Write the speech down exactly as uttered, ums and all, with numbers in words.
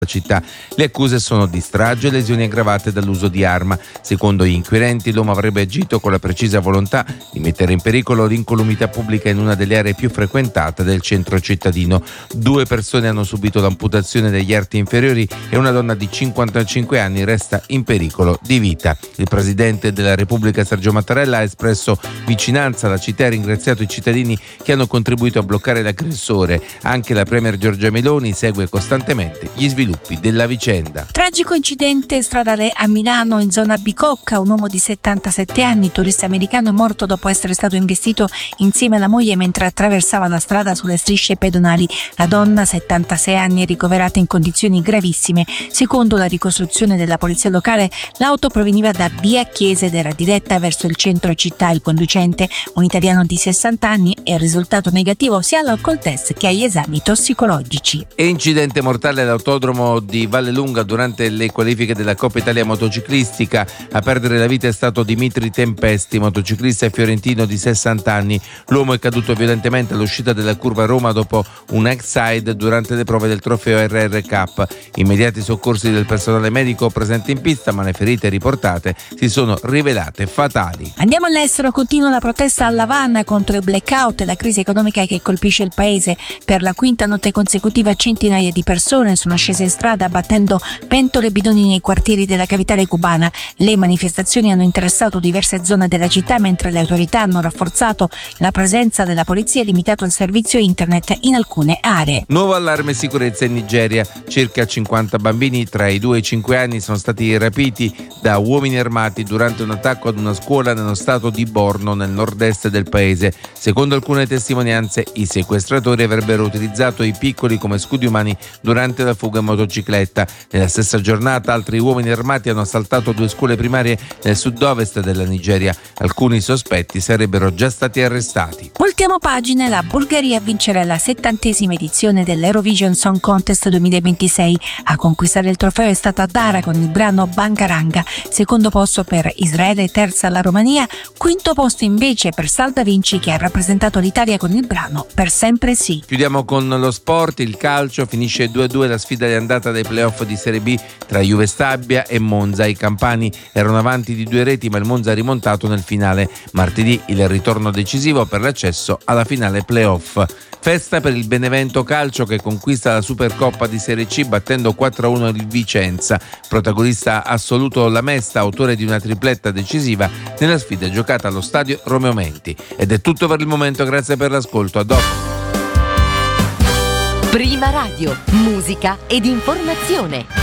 città. Le accuse sono di strage e lesioni aggravate dall'uso di arma. Secondo gli inquirenti, l'uomo avrebbe agito con la precisa volontà di mettere in pericolo l'incolumità pubblica in una delle aree più frequentate del centro cittadino. Due persone hanno subito l'amputazione degli arti inferiori e una donna di cinquantacinque anni resta in pericolo di vita. Il presidente della Repubblica Sergio Mattarella ha espresso vicinanza alla città e ringraziato i cittadini che hanno contribuito a bloccare l'aggressore. Anche la premier Giorgia Meloni segue costantemente gli sviluppi della vicenda. Tragico incidente stradale a Milano in zona Bicocca. Un uomo di settantasette anni, turista americano, è morto dopo essere stato investito insieme alla moglie mentre attraversava la strada sulle strisce pedonali. La donna, settantasei anni, è ricoverata in condizioni gravissime. Secondo la ricostruzione della polizia locale, l'auto proveniva da via Chiesa ed era diretta verso il centro città. Il conducente, un italiano di sessanta anni, è risultato negativo sia all'alcol test che agli esami tossicologici. E incidente mortale all'autodromo di Vallelunga durante le qualifiche della Coppa Italia motociclistica. A perdere la vita è stato Dimitri Tempesti, motociclista fiorentino di sessanta anni. L'uomo è caduto violentemente all'uscita della curva Roma dopo un egg-side durante le prove del trofeo R R Cup. Immediati soccorsi del personale medico presente in pista, ma le ferite riportate si sono rivelate fatali. Andiamo all'estero. Continua la protesta a L'Avana contro il blackout e la crisi economica che colpisce il paese. Per la quinta notte consecutiva centinaia di persone sono scese in strada battendo pentole e bidoni nei quartieri della capitale cubana. Le manifestazioni hanno interessato diverse zone della città, mentre le autorità hanno rafforzato la presenza della polizia e limitato il servizio internet in alcune aree. Nuovo allarme sicurezza in Nigeria. Circa cinquanta bambini tra i due e i cinque anni sono stati rapiti da uomini armati durante un attacco ad una scuola nello stato di Borno, nel nord-est del paese. Secondo alcune testimonianze, i sequestratori avrebbero utilizzato i piccoli come scudi umani durante la fuga in motocicletta. Nella stessa giornata altri uomini armati hanno assaltato due scuole primarie nel sud-ovest della Nigeria. Alcuni sospetti sarebbero già stati arrestati. Voltiamo pagine. La Bulgaria vincerà la settantesima edizione dell'Eurovision Song Contest duemilaventisei. A conquistare il trofeo è stata Dara con il brano Bangaranga. Secondo posto per Israele, terza la Romania, quinto posto invece per Salda Vinci, che ha rappresentato l'Italia con il brano Per sempre sì. Chiudiamo con lo sport. Il calcio finisce due a due la sfida di andata dei playoff di Serie B tra Juve Stabia e Monza. I campani erano avanti di due reti, ma il Monza ha rimontato nel finale. Martedì il ritorno decisivo per l'accesso alla finale playoff. Festa per il Benevento Calcio, che conquista la Supercoppa di Serie C battendo quattro a uno il Vicenza. Protagonista assoluto la Mesta, autore di una tripletta decisiva nella sfida giocata allo stadio Romeo Menti. Ed è tutto per il momento, grazie per l'ascolto, a dopo. Prima Radio, musica ed informazione.